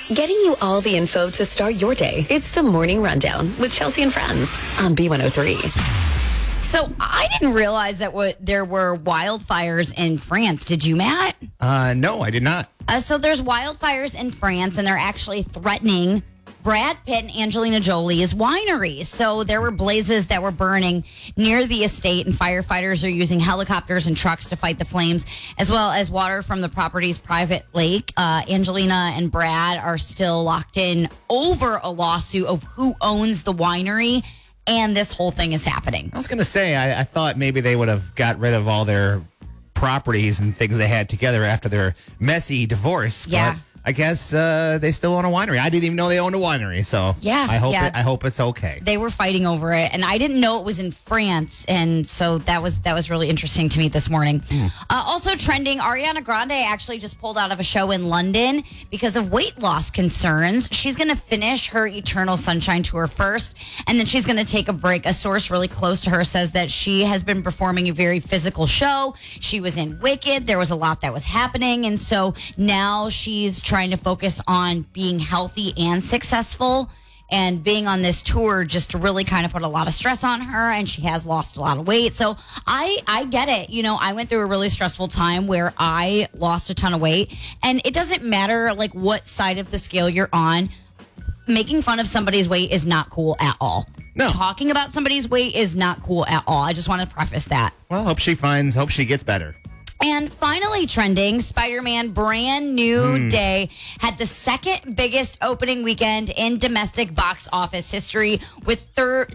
Getting you all the info to start your day. It's the Morning Rundown with Chelsea and Friends on B103. So I didn't realize that there were wildfires in France. Did you, Matt? No, I did not. So there's wildfires in France, and they're actually threatening Brad Pitt and Angelina Jolie's wineries. So there were blazes that were burning near the estate, and firefighters are using helicopters and trucks to fight the flames, as well as water from the property's private lake. Angelina and Brad are still locked in over a lawsuit of who owns the winery, and this whole thing is happening. I was going to say, I thought maybe they would have got rid of all their properties and things they had together after their messy divorce. Yeah. But I guess they still own a winery. I didn't even know they owned a winery. So Yeah, I hope yeah. I hope it's okay. They were fighting over it, and I didn't know it was in France, and so that was really interesting to me this morning. Also trending, Ariana Grande actually just pulled out of a show in London because of weight loss concerns. She's going to finish her Eternal Sunshine tour first, and then she's going to take a break. A source really close to her says that she has been performing a very physical show. She was in Wicked. There was a lot that was happening, and so now she's trying to focus on being healthy and successful, and being on this tour just really kind of put a lot of stress on her, and she has lost a lot of weight. So I get it. You know, I went through a really stressful time where I lost a ton of weight, and it doesn't matter like what side of the scale you're on. Making fun of somebody's weight is not cool at all. No. Talking about somebody's weight is not cool at all. I just want to preface that. Well, hope she gets better. And finally trending, Spider-Man Brand New Day had the second biggest opening weekend in domestic box office history with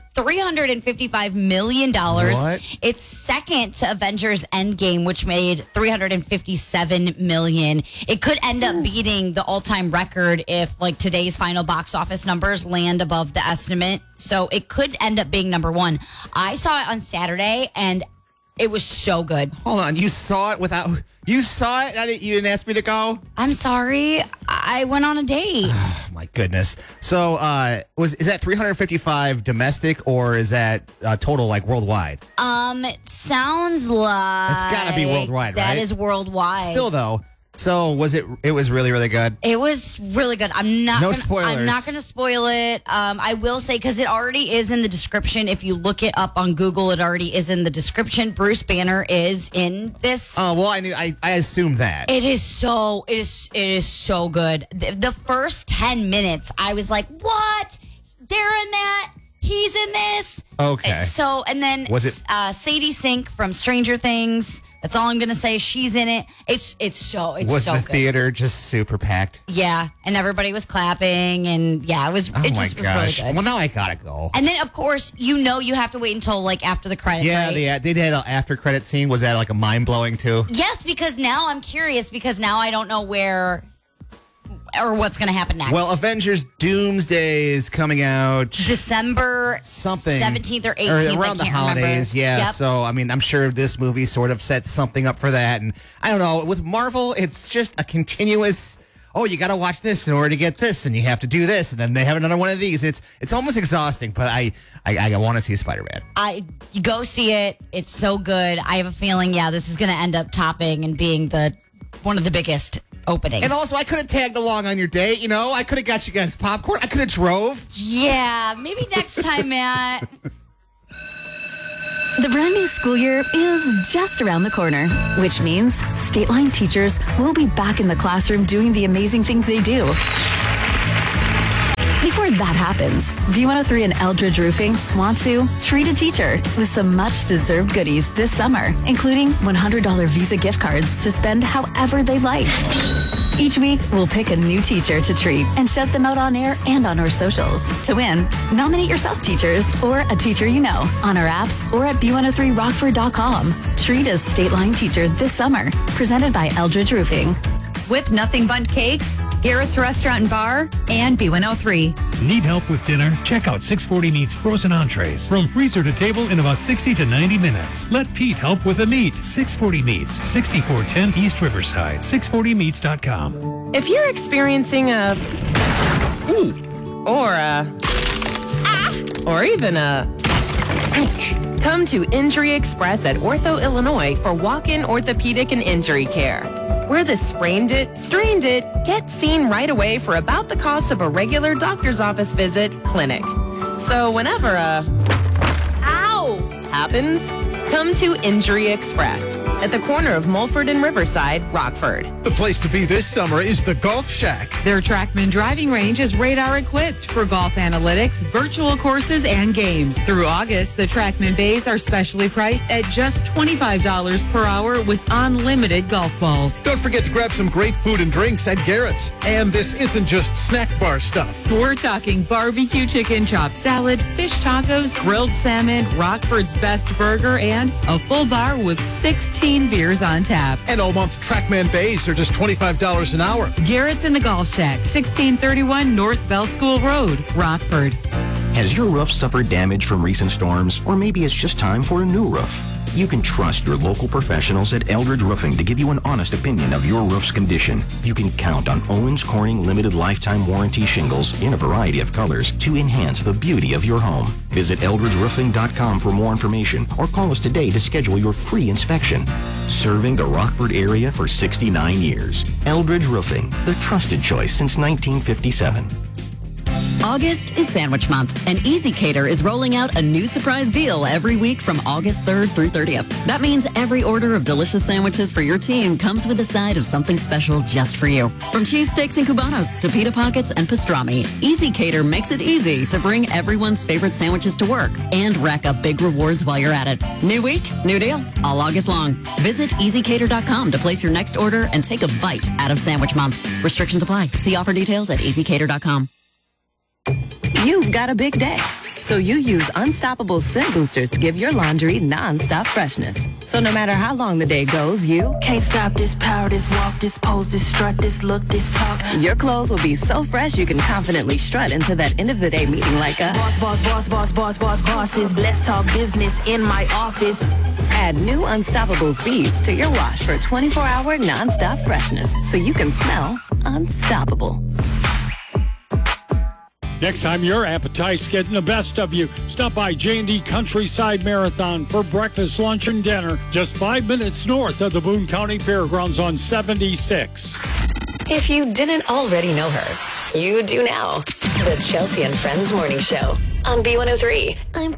$355 million. What? It's second to Avengers Endgame, which made $357 million. It could end up beating the all-time record if like today's final box office numbers land above the estimate. So it could end up being number one. I saw it on Saturday, and it was so good. Hold on, you saw it? You didn't ask me to go? I'm sorry. I went on a date. Oh, my goodness. So, is that 355 domestic, or is that total like worldwide? It sounds like It's gotta be worldwide, That right? is worldwide. Still though. So it was really, really good. It was really good. I'm not No gonna, spoilers. I'm not going to spoil it. I will say, because it already is in the description. If you look it up on Google, it already is in the description. Bruce Banner is in this. Oh, well, I assumed that. It is so good. The first 10 minutes, I was like, what? They're in that? He's in this? Okay. So, and then Was it- Sadie Sink from Stranger Things. That's all I'm going to say. She's in it. It's so Was so the good. theater just super packed? Yeah, and everybody was clapping, and yeah, it was. Oh It my just was gosh. really good. Well, now I gotta go. And then, of course, you have to wait until like after the credits. Yeah, right? they did an after credit scene. Was that like a mind blowing too? Yes, because now I'm curious because now I don't know where or what's going to happen next. Well, Avengers Doomsday is coming out December something 17th or 18th, around the I can't holidays. remember. Yeah, Yep. so I mean, I'm sure this movie sort of sets something up for that. And I don't know, with Marvel, it's just a continuous. Oh, you got to watch this in order to get this, and you have to do this, and then they have another one of these. It's almost exhausting, but I want to see Spider-Man. You go see it. It's so good. I have a feeling, this is going to end up topping and being one of the biggest openings. And also, I could have tagged along on your date. I could have got you guys popcorn. I could have drove. Yeah, maybe next time, Matt. The brand new school year is just around the corner, which means State Line teachers will be back in the classroom doing the amazing things they do. Before that happens, B103 and Eldridge Roofing want to treat a teacher with some much-deserved goodies this summer, including $100 Visa gift cards to spend however they like. Each week, we'll pick a new teacher to treat and shout them out on air and on our socials. To win, nominate yourself, teachers, or a teacher you know on our app or at b103rockford.com. Treat a State Line teacher this summer. Presented by Eldridge Roofing. With Nothing Bundt Cakes, Garrett's Restaurant and Bar, and B103. Need help with dinner? Check out 640 Meats frozen entrees. From freezer to table in about 60 to 90 minutes. Let Pete help with the meat. 640 Meats, 6410 East Riverside. 640meats.com. If you're experiencing a or a or even a come to Injury Express at Ortho, Illinois for walk-in orthopedic and injury care. where the sprained it, strained it, get seen right away for about the cost of a regular doctor's office visit clinic. So whenever a ow happens, come to Injury Express at the corner of Mulford and Riverside, Rockford. The place to be this summer is the Golf Shack. Their TrackMan driving range is radar equipped for golf analytics, virtual courses, and games. Through August, the TrackMan bays are specially priced at just $25 per hour with unlimited golf balls. Don't forget to grab some great food and drinks at Garrett's. And this isn't just snack bar stuff. We're talking barbecue chicken, chopped salad, fish tacos, grilled salmon, Rockford's best burger, and a full bar with 16 beers on tap. And all month TrackMan bays are just $25 an hour. Garrett's in the Golf Shack, 1631 North Bell School Road, Rockford. Has your roof suffered damage from recent storms? Or maybe it's just time for a new roof? You can trust your local professionals at Eldridge Roofing to give you an honest opinion of your roof's condition. You can count on Owens Corning Limited Lifetime Warranty shingles in a variety of colors to enhance the beauty of your home. Visit eldridgeroofing.com for more information or call us today to schedule your free inspection. Serving the Rockford area for 69 years. Eldridge Roofing, the trusted choice since 1957. August is Sandwich Month, and Easy Cater is rolling out a new surprise deal every week from August 3rd through 30th. That means every order of delicious sandwiches for your team comes with a side of something special just for you. From cheesesteaks and cubanos to pita pockets and pastrami, Easy Cater makes it easy to bring everyone's favorite sandwiches to work and rack up big rewards while you're at it. New week, new deal, all August long. Visit easycater.com to place your next order and take a bite out of Sandwich Month. Restrictions apply. See offer details at easycater.com. You've got a big day, so you use Unstoppable Scent Boosters to give your laundry non-stop freshness. So no matter how long the day goes, you can't stop this power, this walk, this pose, this strut, this look, this talk. Your clothes will be so fresh you can confidently strut into that end of the day meeting like a bosses. Let's talk business in my office. Add new Unstoppable beads to your wash for 24-hour non-stop freshness so you can smell unstoppable. Next time your appetite's getting the best of you, stop by J&D Countryside Marathon for breakfast, lunch, and dinner just 5 minutes north of the Boone County Fairgrounds on 76. If you didn't already know her, you do now. The Chelsea and Friends Morning Show on B103. I'm